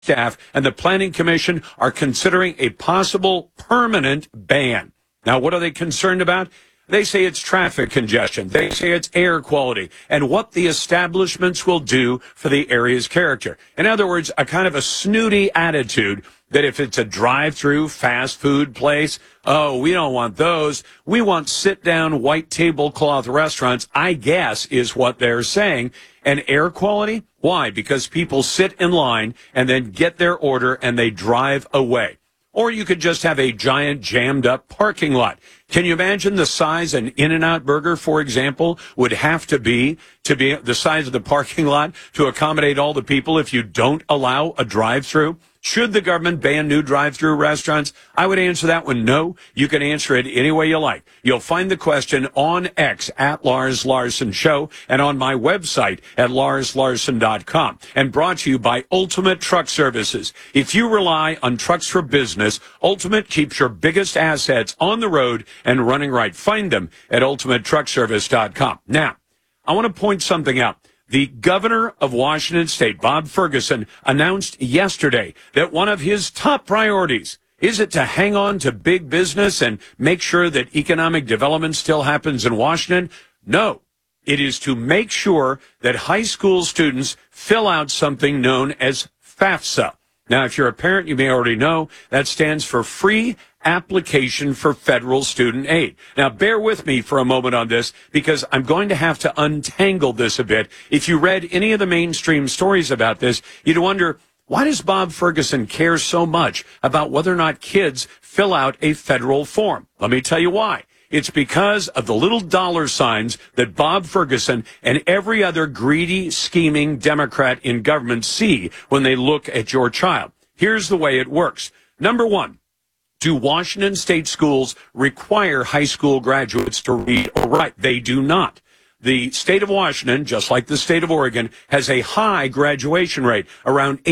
staff and the Planning Commission are considering a possible permanent ban. Now, what are they concerned about? They say it's traffic congestion. They say it's air quality and what the establishments will do for the area's character. In other words, a kind of a snooty attitude that if it's a drive-through fast food place, oh, we don't want those. We want sit-down white tablecloth restaurants, I guess, is what they're saying. And air quality? Why? Because people sit in line and then get their order and they drive away. Or you could just have a giant jammed-up parking lot. Can you imagine the size an In-N-Out Burger, for example, would have to be the size of the parking lot to accommodate all the people if you don't allow a drive-through? Should the government ban new drive-through restaurants? I would answer that one no. You can answer it any way you like. You'll find the question on X at Lars Larson Show and on my website at larslarson.com. And brought to you by Ultimate Truck Services. If you rely on trucks for business, Ultimate keeps your biggest assets on the road and running right. Find them at ultimatetruckservice.com. Now, I want to point something out. The governor of Washington State, Bob Ferguson, announced yesterday that one of his top priorities is it to hang on to big business and make sure that economic development still happens in Washington. No, it is to make sure that high school students fill out something known as FAFSA. Now, if you're a parent, you may already know that stands for Free Application for Federal Student Aid. Now, bear with me for a moment on this because I'm going to have to untangle this a bit. If you read any of the mainstream stories about this, you'd wonder, why does Bob Ferguson care so much about whether or not kids fill out a federal form? Let me tell you why. It's because of the little dollar signs that Bob Ferguson and every other greedy, scheming Democrat in government see when they look at your child. Here's the way it works. Number one, do Washington state schools require high school graduates to read or write? They do not. The state of Washington, just like the state of Oregon, has a high graduation rate, around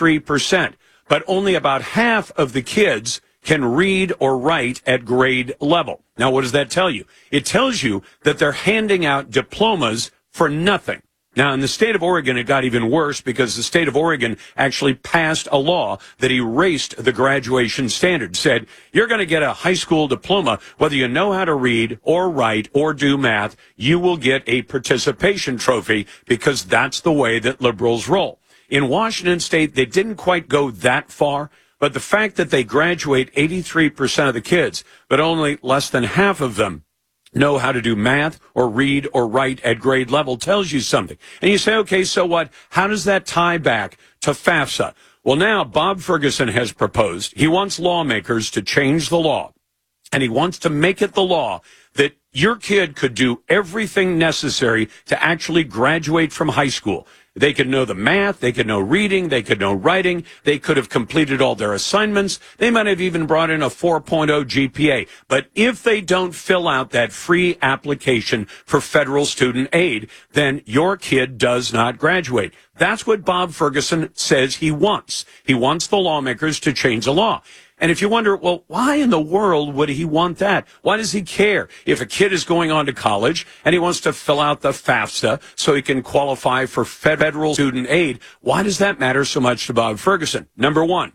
83%, but only about half of the kids can read or write at grade level. Now, what does that tell you? It tells you that they're handing out diplomas for nothing. Now, in the state of Oregon, it got even worse because the state of Oregon actually passed a law that erased the graduation standard, said you're going to get a high school diploma, whether you know how to read or write or do math, you will get a participation trophy because that's the way that liberals roll. In Washington state, they didn't quite go that far. But the fact that they graduate 83% of the kids, but only less than half of them know how to do math or read or write at grade level tells you something. And you say, okay, so what? How does that tie back to FAFSA? Well, now Bob Ferguson has proposed. He wants lawmakers to change the law. And he wants to make it the law that your kid could do everything necessary to actually graduate from high school. They could know the math, they could know reading, they could know writing, they could have completed all their assignments, they might have even brought in a 4.0 GPA. But if they don't fill out that free application for federal student aid, then your kid does not graduate. That's what Bob Ferguson says he wants. He wants the lawmakers to change the law. And if you wonder, well, why in the world would he want that? Why does he care? If a kid is going on to college and he wants to fill out the FAFSA so he can qualify for federal student aid, why does that matter so much to Bob Ferguson? Number one,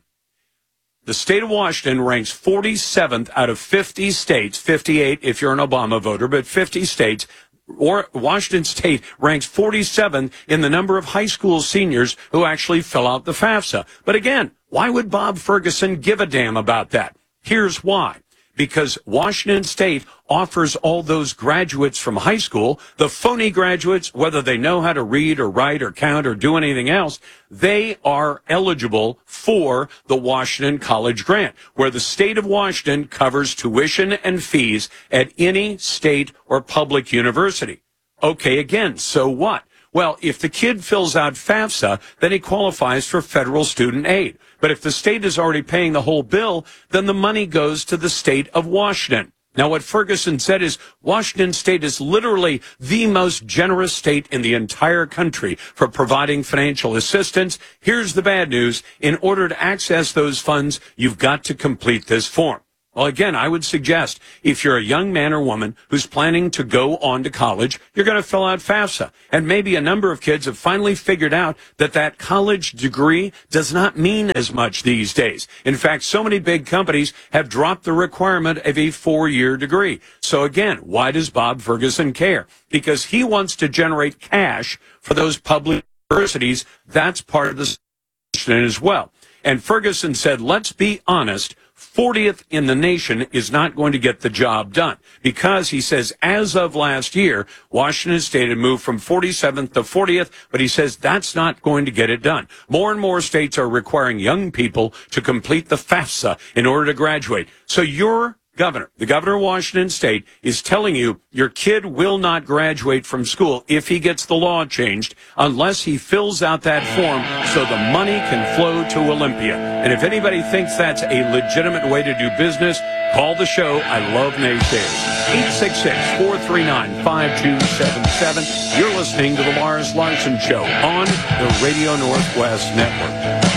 the state of Washington ranks 47th out of 50 states, 58 if you're an Obama voter, but 50 states. Or Washington State ranks 47th in the number of high school seniors who actually fill out the FAFSA. But again, why would Bob Ferguson give a damn about that? Here's why. Because Washington State offers all those graduates from high school, the phony graduates, whether they know how to read or write or count or do anything else, they are eligible for the Washington College Grant, where the state of Washington covers tuition and fees at any state or public university. Okay, again, so what? Well, if the kid fills out FAFSA, then he qualifies for federal student aid. But if the state is already paying the whole bill, then the money goes to the state of Washington. Now, what Ferguson said is Washington State is literally the most generous state in the entire country for providing financial assistance. Here's the bad news. In order to access those funds, you've got to complete this form. Well, again, I would suggest if you're a young man or woman who's planning to go on to college, you're going to fill out FAFSA. And maybe a number of kids have finally figured out that that college degree does not mean as much these days. In fact, so many big companies have dropped the requirement of a 4-year degree. So again, why does Bob Ferguson care? Because he wants to generate cash for those public universities. That's part of the solution as well. And Ferguson said, let's be honest, 40th in the nation is not going to get the job done because he says as of last year, Washington State had moved from 47th to 40th, but he says that's not going to get it done. More and more states are requiring young people to complete the FAFSA in order to graduate. So your governor, the governor of Washington State, is telling you your kid will not graduate from school if he gets the law changed unless he fills out that form so the money can flow to Olympia. And if anybody thinks that's a legitimate way to do business, call the show. I love naysayers. 866-439-5277. You're listening to the Lars Larson Show on the Radio Northwest Network.